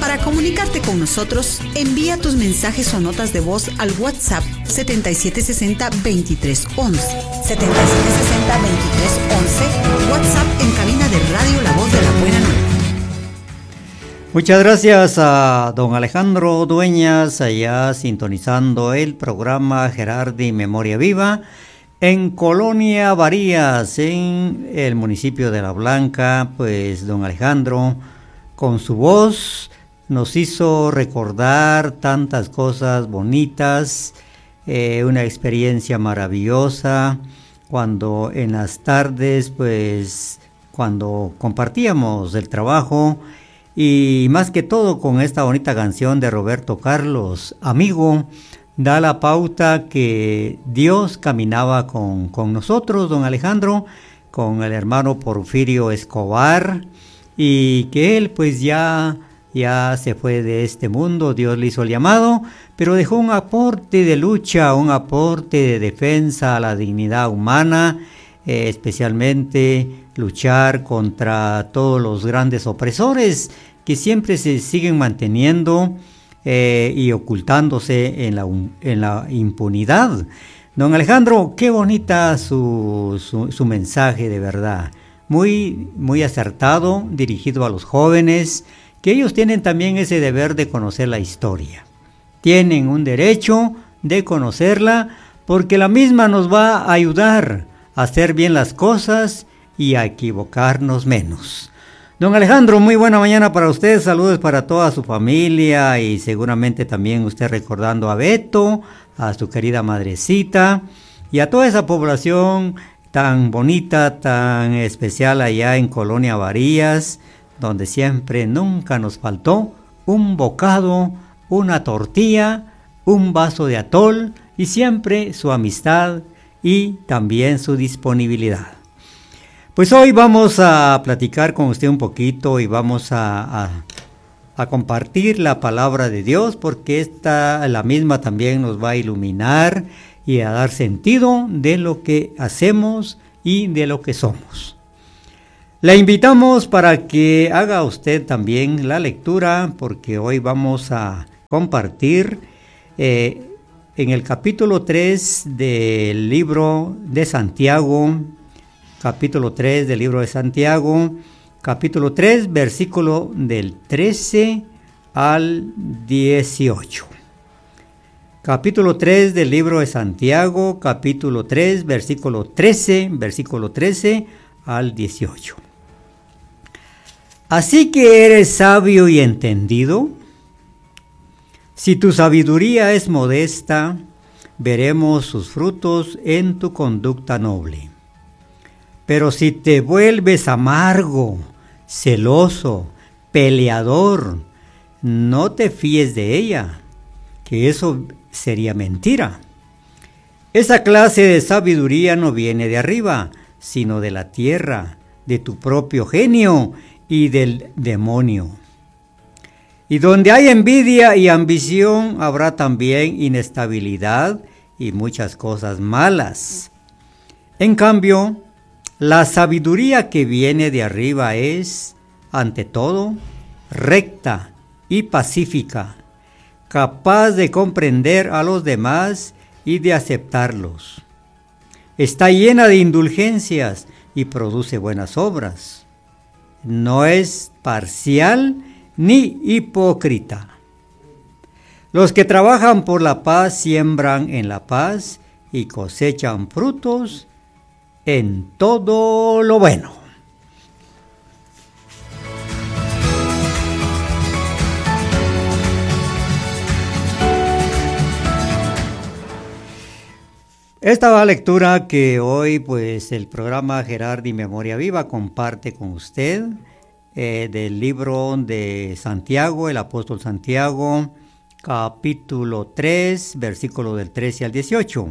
Para comunicarte con nosotros, envía tus mensajes o notas de voz al WhatsApp 7760-2311. 7760-2311, WhatsApp en cabina de Radio La Voz de la Buena Nueva. Muchas gracias a don Alejandro Dueñas, allá sintonizando el programa Gerardi Memoria Viva en Colonia Varías, en el municipio de La Blanca. Pues don Alejandro, con su voz, nos hizo recordar tantas cosas bonitas, una experiencia maravillosa, cuando en las tardes, pues, cuando compartíamos el trabajo, y más que todo con esta bonita canción de Roberto Carlos, Amigo, da la pauta que Dios caminaba con nosotros, don Alejandro, con el hermano Porfirio Escobar, y que él pues ya se fue de este mundo. Dios le hizo el llamado, pero dejó un aporte de lucha, un aporte de defensa a la dignidad humana, especialmente luchar contra todos los grandes opresores que siempre se siguen manteniendo y ocultándose en la impunidad. Don Alejandro, qué bonita su mensaje, de verdad, muy, muy acertado, dirigido a los jóvenes, que ellos tienen también ese deber de conocer la historia. Tienen un derecho de conocerla, porque la misma nos va a ayudar a hacer bien las cosas y a equivocarnos menos. Don Alejandro, muy buena mañana para usted, saludos para toda su familia y seguramente también usted recordando a Beto, a su querida madrecita y a toda esa población tan bonita, tan especial allá en Colonia Varías, donde siempre, nunca nos faltó un bocado, una tortilla, un vaso de atol y siempre su amistad y también su disponibilidad. Pues hoy vamos a platicar con usted un poquito y vamos a compartir la palabra de Dios, porque la misma también nos va a iluminar y a dar sentido de lo que hacemos y de lo que somos. La invitamos para que haga usted también la lectura, porque hoy vamos a compartir en el capítulo 3 del libro de Santiago, capítulo 3 del libro de Santiago, capítulo 3, versículo del 13 al 18. Capítulo 3 del libro de Santiago, capítulo 3, versículo 13 al 18. Así que eres sabio y entendido. Si tu sabiduría es modesta, veremos sus frutos en tu conducta noble. Pero si te vuelves amargo, celoso, peleador, no te fíes de ella, que eso sería mentira. Esa clase de sabiduría no viene de arriba, sino de la tierra, de tu propio genio y del demonio. Y donde hay envidia y ambición, habrá también inestabilidad y muchas cosas malas. En cambio, la sabiduría que viene de arriba es, ante todo, recta y pacífica, capaz de comprender a los demás y de aceptarlos. Está llena de indulgencias y produce buenas obras. No es parcial ni hipócrita. Los que trabajan por la paz siembran en la paz y cosechan frutos en todo lo bueno. Esta va la lectura que hoy pues el programa Gerardi Memoria Viva comparte con usted del libro de Santiago, el apóstol Santiago, capítulo 3, versículo del 13 al 18.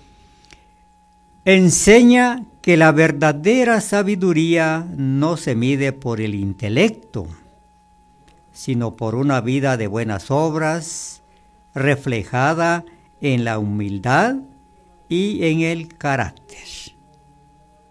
Enseña que la verdadera sabiduría no se mide por el intelecto, sino por una vida de buenas obras, reflejada en la humildad y en el carácter.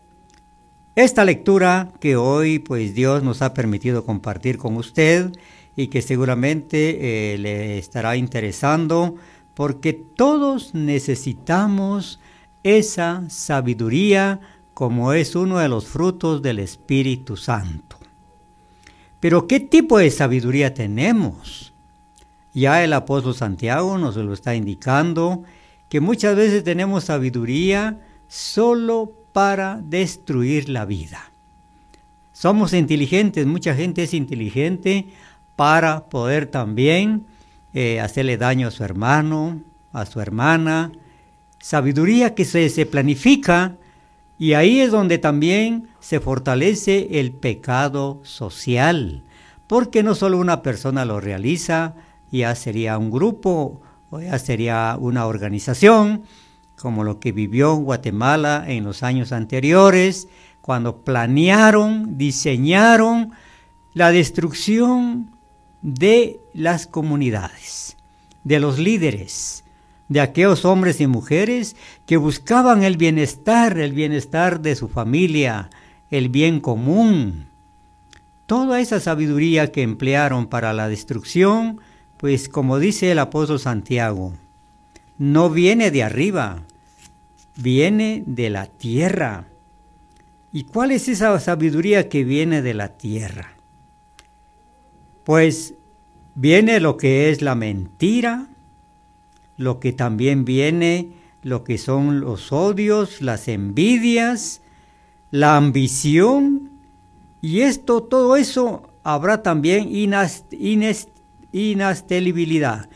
Esta lectura que hoy pues Dios nos ha permitido compartir con usted y que seguramente le estará interesando, porque todos necesitamos esa sabiduría como es uno de los frutos del Espíritu Santo. Pero ¿qué tipo de sabiduría tenemos? Ya el apóstol Santiago nos lo está indicando, que muchas veces tenemos sabiduría solo para destruir la vida. Somos inteligentes, mucha gente es inteligente para poder también hacerle daño a su hermano, a su hermana. Sabiduría que se planifica, y ahí es donde también se fortalece el pecado social, porque no solo una persona lo realiza, ya sería un grupo o ya sería una organización, como lo que vivió Guatemala en los años anteriores, cuando planearon, diseñaron la destrucción de las comunidades, de los líderes, de aquellos hombres y mujeres que buscaban el bienestar de su familia, el bien común. Toda esa sabiduría que emplearon para la destrucción, pues como dice el apóstol Santiago, no viene de arriba, viene de la tierra. ¿Y cuál es esa sabiduría que viene de la tierra? Pues viene lo que es la mentira, lo que también viene, lo que son los odios, las envidias, la ambición, y todo eso habrá también inestabilidad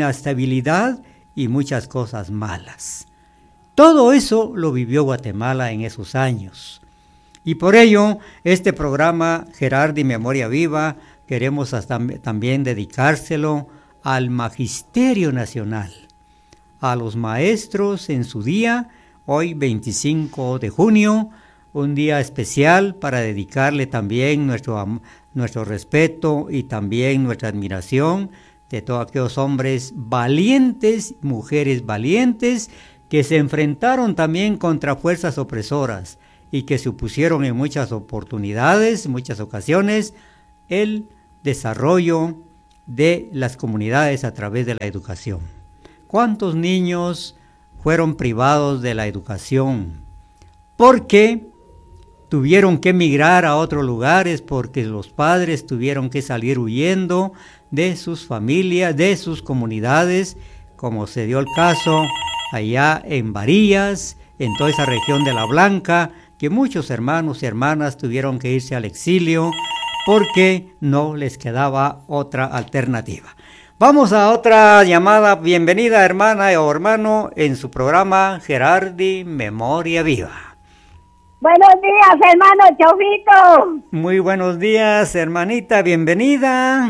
y muchas cosas malas. Todo eso lo vivió Guatemala en esos años. Y por ello, este programa Gerardi Memoria Viva, queremos también dedicárselo al Magisterio Nacional, a los maestros en su día, hoy 25 de junio, un día especial para dedicarle también nuestro respeto y también nuestra admiración de todos aquellos hombres valientes, mujeres valientes, que se enfrentaron también contra fuerzas opresoras y que supusieron en muchas oportunidades, muchas ocasiones, el desarrollo de las comunidades a través de la educación. ¿Cuántos niños fueron privados de la educación? Porque tuvieron que emigrar a otros lugares, porque los padres tuvieron que salir huyendo de sus familias, de sus comunidades, como se dio el caso allá en Varillas, en toda esa región de La Blanca, que muchos hermanos y hermanas tuvieron que irse al exilio porque no les quedaba otra alternativa. Vamos a otra llamada. Bienvenida, hermana o hermano, en su programa Gerardi Memoria Viva. Buenos días, hermano Chovito. Muy buenos días, hermanita, bienvenida.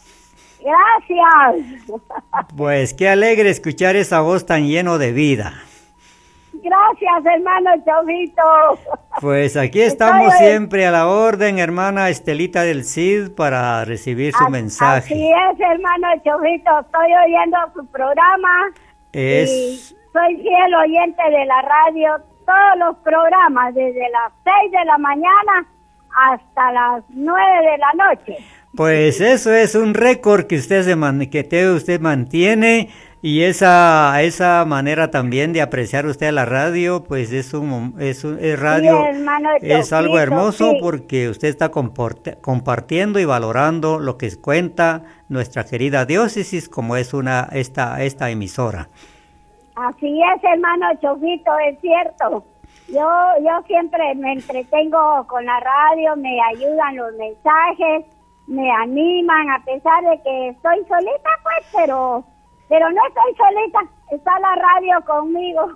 Gracias. Pues qué alegre escuchar esa voz tan lleno de vida. Gracias, hermano Chovito. Pues aquí estamos siempre a la orden, hermana Estelita del Cid, para recibir su mensaje. Así es, hermano Chovito, estoy oyendo su programa y soy fiel oyente de la radio, todos los programas, desde las 6 de la mañana hasta las 9 de la noche. Pues eso es un récord que usted mantiene, y esa manera también de apreciar usted la radio, pues es radio, sí, hermano, es algo hermoso, sí, porque usted está compartiendo y valorando lo que cuenta nuestra querida diócesis, como es esta emisora. Así es, hermano Chovito, es cierto. Yo siempre me entretengo con la radio, me ayudan los mensajes, me animan, a pesar de que estoy solita, pues, pero no estoy solita, está la radio conmigo.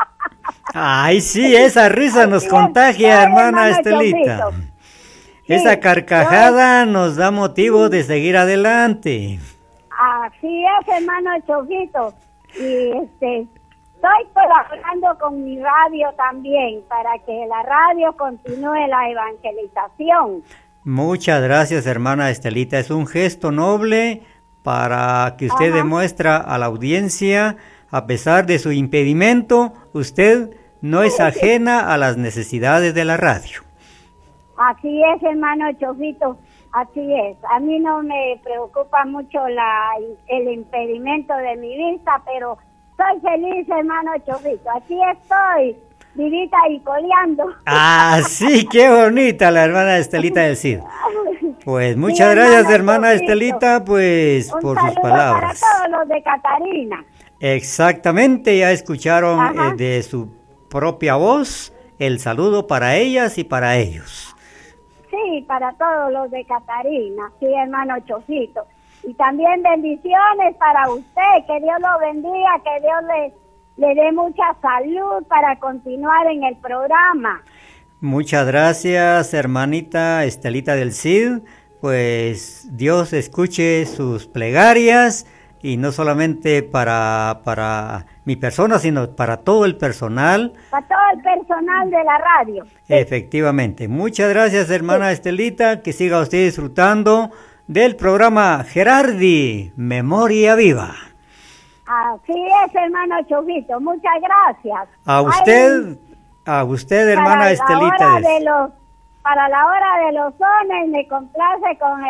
Ay, sí, esa risa nos contagia, hermana Estelita. Sí, esa carcajada nos da motivo de seguir adelante. Así es, hermano Chofito. Y estoy colaborando con mi radio también, para que la radio continúe la evangelización. Muchas gracias, hermana Estelita. Es un gesto noble para que usted demuestra a la audiencia, a pesar de su impedimento, usted no es ajena a las necesidades de la radio. Así es, hermano Chofito. Así es, a mí no me preocupa mucho el impedimento de mi vista, pero soy feliz, hermano Chofito. Aquí estoy, vivita y coleando. Ah, sí, qué bonita la hermana Estelita del Cid. Pues muchas Sí, gracias, hermano hermana Chofito. Estelita, pues Un por sus saludo palabras. para todos los de Catarina. Exactamente, ya escucharon Ajá. de su propia voz el saludo para ellas y para ellos. Sí, para todos los de Catarina, sí, hermano Chofito. Y también bendiciones para usted, que Dios lo bendiga, que Dios le dé mucha salud para continuar en el programa. Muchas gracias, hermanita Estelita del Cid. Pues Dios escuche sus plegarias y no solamente para mi persona, sino para todo el personal. Para todo el personal de la radio. Efectivamente. Muchas gracias, hermana Estelita. Que siga usted disfrutando del programa Gerardi, Memoria Viva. Así es, hermano Chofito. Muchas gracias. A usted, Ay, hermana para Estelita. la hora de los, para la hora de los sones me complace con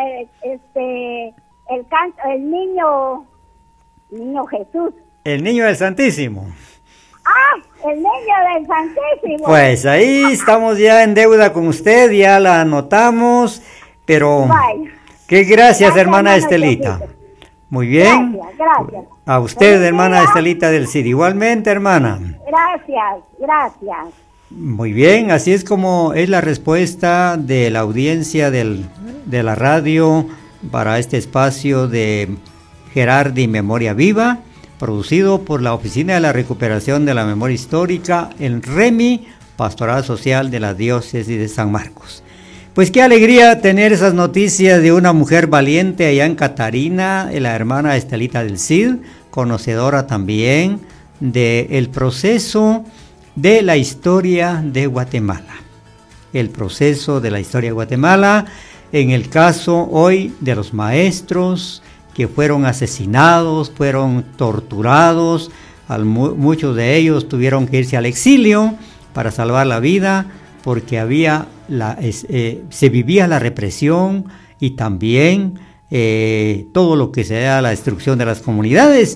el canto, el niño Jesús. El niño del Santísimo. Ah, el niño del Santísimo. Pues ahí estamos ya en deuda con usted, ya la anotamos, pero Bye. qué gracias, Gracias, hermana hermano Estelita. Chofito. Muy bien. Gracias. A usted, Feliz hermana día. Estelita del Cid. Igualmente, hermana. Gracias. Muy bien, así es como es la respuesta de la audiencia de la radio para este espacio de Gerardi Memoria Viva, producido por la Oficina de la Recuperación de la Memoria Histórica, el REMI, Pastoral Social de la Diócesis de San Marcos. Pues qué alegría tener esas noticias de una mujer valiente allá en Catarina, la hermana Estelita del Cid, conocedora también del proceso de la historia de Guatemala. El proceso de la historia de Guatemala, en el caso hoy de los maestros que fueron asesinados, fueron torturados, muchos de ellos tuvieron que irse al exilio para salvar la vida, porque había se vivía la represión y también todo lo que sea la destrucción de las comunidades.